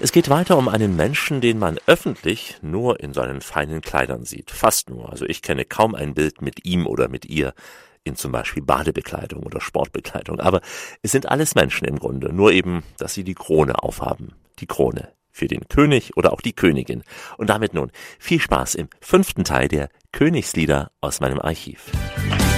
Es geht weiter um einen Menschen, den man öffentlich nur in seinen feinen Kleidern sieht. Fast nur. Also ich kenne kaum ein Bild mit ihm oder mit ihr in zum Beispiel Badebekleidung oder Sportbekleidung. Aber es sind alles Menschen im Grunde. Nur eben, dass sie die Krone aufhaben. Die Krone. Für den König oder auch die Königin. Und damit nun viel Spaß im 5. Teil der Königslieder aus meinem Archiv.